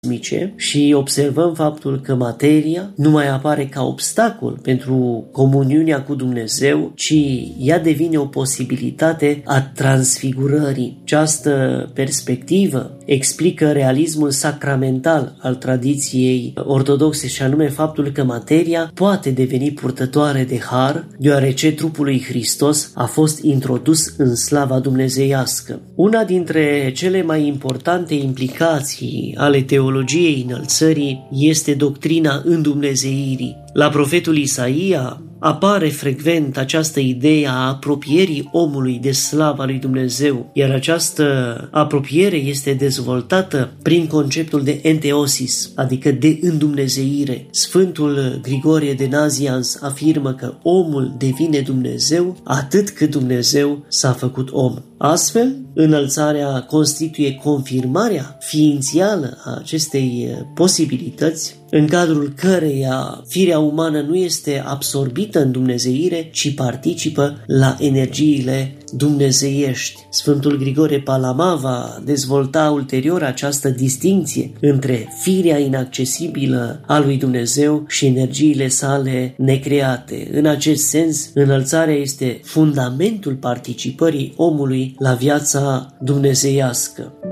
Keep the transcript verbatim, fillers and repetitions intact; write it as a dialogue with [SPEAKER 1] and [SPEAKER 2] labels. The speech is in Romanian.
[SPEAKER 1] și observăm faptul că materia nu mai apare ca obstacol pentru comuniunea cu Dumnezeu, ci ea devine o posibilitate a transfigurării. Această perspectivă explică realismul sacramental al tradiției ortodoxe și anume faptul că materia poate deveni purtătoare de har, deoarece trupul lui Hristos a fost introdus în slava dumnezeiască. Una dintre cele mai importante implicații ale teologiei înălțării este doctrina îndumnezeirii. La profetul Isaia apare frecvent această idee a apropierii omului de slava lui Dumnezeu, iar această apropiere este dezvoltată prin conceptul de enteosis, adică de îndumnezeire. Sfântul Grigorie de Nazianz afirmă că omul devine Dumnezeu atât cât Dumnezeu s-a făcut om. Astfel, înălțarea constituie confirmarea ființială a acestei posibilități, în cadrul căreia firea umană nu este absorbită în dumnezeire, ci participă la energiile dumnezeiești. Sfântul Grigore Palama va dezvolta ulterior această distinție între firea inaccesibilă a lui Dumnezeu și energiile sale necreate. În acest sens, înălțarea este fundamentul participării omului la viața dumnezeiască.